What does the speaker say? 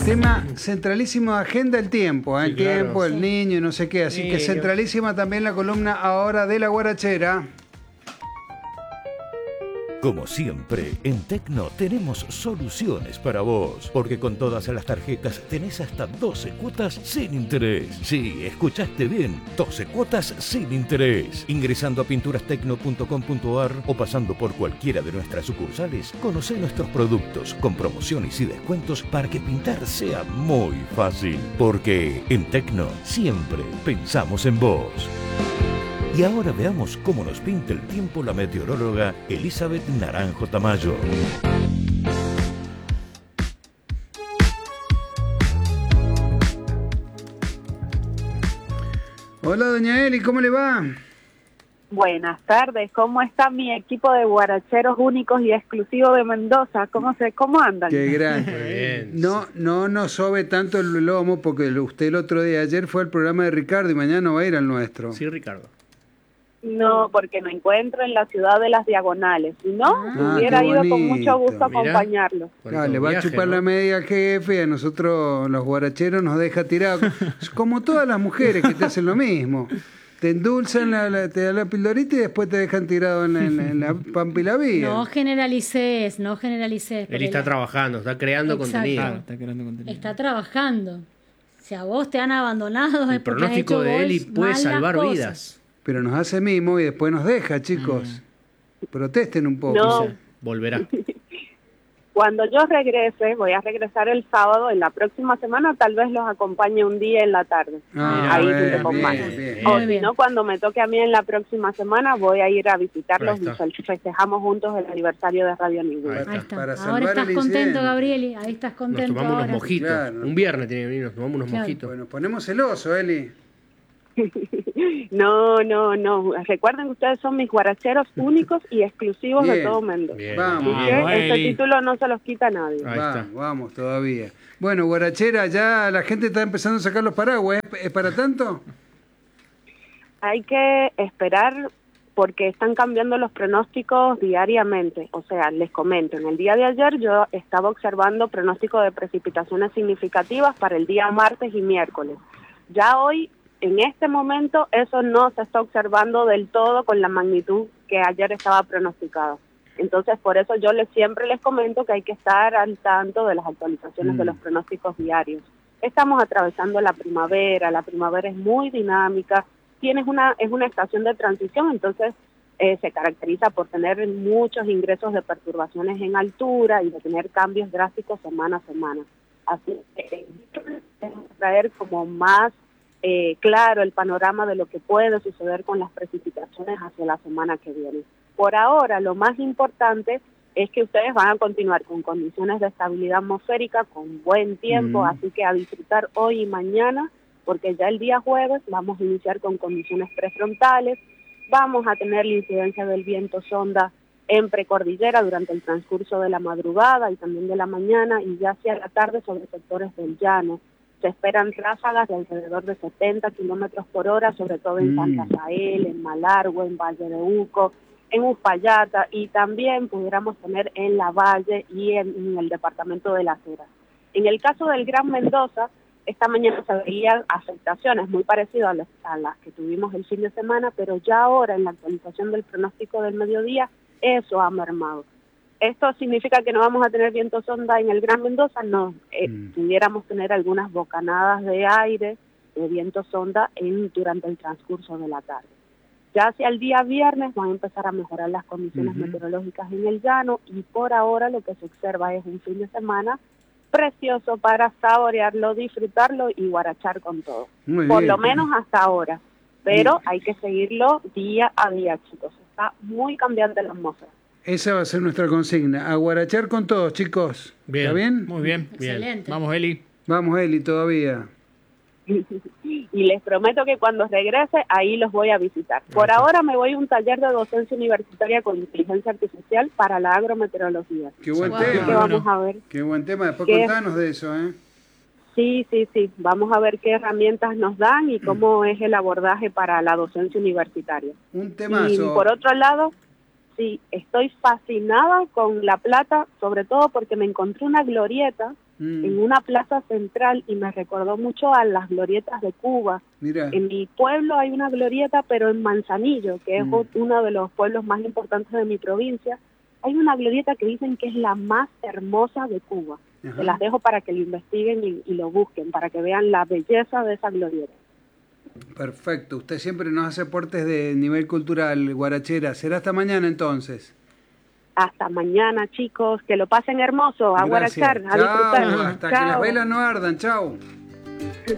Tema centralísimo de agenda, el tiempo, ¿eh? Sí, El claro. tiempo, el niño y no sé qué. Así Sí, que centralísima también la columna ahora de la guarachera. Como siempre, en Tecno tenemos soluciones para vos, porque con todas las tarjetas tenés hasta 12 cuotas sin interés. Sí, escuchaste bien, 12 cuotas sin interés. Ingresando a pinturastecno.com.ar o pasando por cualquiera de nuestras sucursales, conocé nuestros productos con promociones y descuentos para que pintar sea muy fácil. Porque en Tecno siempre pensamos en vos. Y ahora veamos cómo nos pinta el tiempo la meteoróloga Elizabeth Naranjo Tamayo. Hola, doña Eli, ¿cómo le va? Buenas tardes, ¿cómo está mi equipo de guaracheros únicos y exclusivos de Mendoza? ¿Cómo andan? Qué gran. Muy bien. No nos sobe tanto el lomo porque usted el otro día, ayer fue al programa de Ricardo y mañana no va a ir al nuestro. Sí, Ricardo. No, porque me encuentro en la ciudad de las Diagonales. Si no, hubiera qué ido con bonito. mucho gusto a Mirá. acompañarlo. Ah, le va a chupar la media al jefe y a nosotros los guaracheros nos deja tirados. Como todas las mujeres que te hacen lo mismo. Te endulzan, te dan la pildorita y después te dejan tirado en la pampa y la vía. No generalicés. Él está trabajando, está creando Exacto. contenido. Claro, está creando contenido. Está trabajando. Si a vos te han abandonado El es porque has pronóstico hecho de vos Eli puede mal las salvar cosas. vidas. Pero nos hace mimo y después nos deja, chicos. Protesten un poco. No. Volverá. Cuando yo regrese, voy a regresar el sábado, en la próxima semana tal vez los acompañe un día en la tarde. Ahí junto con más. bien. O Muy si bien. no, cuando me toque a mí en la próxima semana, voy a ir a visitarlos Ahí está. y festejamos juntos el aniversario de Radio Ninguna. Ahí Ahí está. Para Ahora salvar estás el contento, incidente. Gabrieli. Ahí estás Nos contento tomamos ahora. unos mojitos. Claro. Un viernes tiene que venir, nos tomamos unos Claro. mojitos. Bueno, ponemos celoso, Eli. No. Recuerden que ustedes son mis guaracheros únicos y exclusivos de Bien. todo Mendoza. Bien. Vamos. Así que Vamos, este Eli. título no se los quita nadie. Ahí está. Vamos todavía. Bueno, guarachera, ya la gente está empezando a sacar los paraguas. ¿Es para tanto? Hay que esperar porque están cambiando los pronósticos diariamente. O sea, les comento, en el día de ayer yo estaba observando pronóstico de precipitaciones significativas para el día martes y miércoles. Ya hoy, en este momento, eso no se está observando del todo con la magnitud que ayer estaba pronosticada. Entonces, por eso yo siempre les comento que hay que estar al tanto de las actualizaciones de los pronósticos diarios. Estamos atravesando la primavera es muy dinámica, es una estación de transición, entonces se caracteriza por tener muchos ingresos de perturbaciones en altura y de tener cambios drásticos semana a semana. Así que traer como más claro el panorama de lo que puede suceder con las precipitaciones hacia la semana que viene. Por ahora, lo más importante es que ustedes van a continuar con condiciones de estabilidad atmosférica, con buen tiempo, así que a disfrutar hoy y mañana, porque ya el día jueves vamos a iniciar con condiciones prefrontales, vamos a tener la incidencia del viento sonda en precordillera durante el transcurso de la madrugada y también de la mañana, y ya hacia la tarde sobre sectores del llano. Se esperan ráfagas de alrededor de 70 kilómetros por hora, sobre todo en Santa Rafael, en Malargüe, en Valle de Uco, en Uspallata, y también pudiéramos tener en La Valle y en el departamento de Las Heras. En el caso del Gran Mendoza, esta mañana se veían afectaciones muy parecidas a las que tuvimos el fin de semana, pero ya ahora en la actualización del pronóstico del mediodía, eso ha mermado. ¿Esto significa que no vamos a tener viento sonda en el Gran Mendoza? No, pudiéramos tener algunas bocanadas de aire, de viento sonda durante el transcurso de la tarde. Ya hacia el día viernes van a empezar a mejorar las condiciones meteorológicas en el llano y por ahora lo que se observa es un fin de semana precioso para saborearlo, disfrutarlo y guarachar con todo. Muy Por bien. lo menos hasta ahora, pero hay que seguirlo día a día, chicos. Está muy cambiante la atmósfera. Esa va a ser nuestra consigna. A guarachar con todos, chicos. Bien. ¿Está bien? Muy bien. Excelente. Bien. Vamos, Eli. Vamos, Eli, todavía. Y les prometo que cuando regrese, ahí los voy a visitar. Por ahora me voy a un taller de docencia universitaria con inteligencia artificial para la agrometeorología. Qué buen Wow. Así que tema. vamos a ver. Qué buen tema. Después ¿Qué? contanos de eso, ¿eh? Sí. Vamos a ver qué herramientas nos dan y cómo es el abordaje para la docencia universitaria. Un Y temazo. por otro lado, sí, estoy fascinada con La Plata, sobre todo porque me encontré una glorieta en una plaza central y me recordó mucho a las glorietas de Cuba. Mira. En mi pueblo hay una glorieta, pero en Manzanillo, que es uno de los pueblos más importantes de mi provincia, hay una glorieta que dicen que es la más hermosa de Cuba. Se las dejo para que lo investiguen y lo busquen, para que vean la belleza de esa glorieta. Perfecto. Usted siempre nos hace aportes de nivel cultural, guarachera. ¿Será hasta mañana entonces? Hasta mañana, chicos. Que lo pasen hermoso. A Gracias. guarachar, a disfrutar. Hasta que las velas no ardan. Chau.